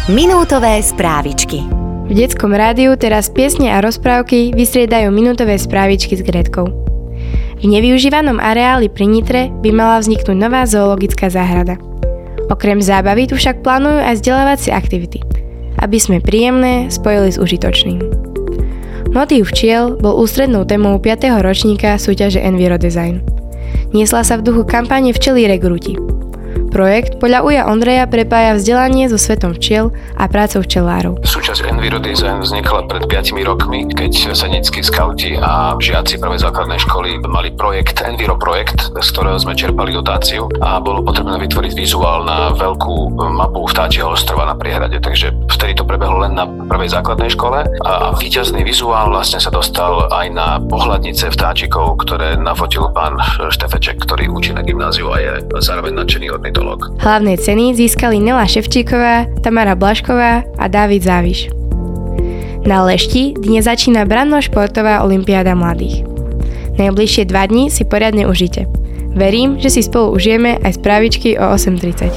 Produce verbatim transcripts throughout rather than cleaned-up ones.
Minútové správičky. V detskom rádiu teraz piesne a rozprávky vystriedajú minútové správičky s Gretkou. V nevyužívanom areáli pri Nitre by mala vzniknúť nová zoologická záhrada. Okrem zábavy tu však plánujú aj vzdelávacie aktivity, aby sme príjemné spojili s užitočným. Motív včiel bol ústrednou témou piateho ročníka súťaže Envirodesign. Niesla sa v duchu kampane Včelí regrúti. Projekt podľa Uja Ondreja prepája vzdelanie so svetom včiel a prácou včelárov. Súčasť Envirodesign vznikla pred piatimi rokmi, keď senickí skauti a žiaci prvej základnej školy mali projekt, Enviro projekt, z ktorého sme čerpali dotáciu a bolo potrebné vytvoriť vizuál na veľkú mapu vtáčieho ostrova na priehrade, takže vtedy to prebehlo len na prvej základnej škole a víťazný vizuál vlastne sa dostal aj na pohľadnice vtáčikov, ktoré nafotil pán Štefeček, ktorý učí na gymnáziu a je zároveň nadšený ornitológ. Hlavné ceny získali Nela Ševčíková, Tamara Blašková a Dávid Záviš. Na Lešti dnes začína branno-športová olympiáda mladých. Najbližšie dva dni si poriadne užite. Verím, že si spolu užijeme aj správičky o osem tridsať.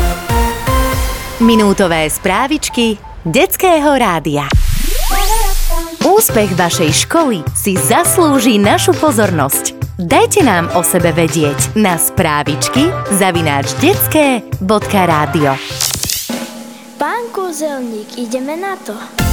Minútové správičky detského rádia. Úspech vašej školy si zaslúži našu pozornosť. Dajte nám o sebe vedieť na správičky zavináč detské bodka rádio. Pán kúzelník, ideme na to.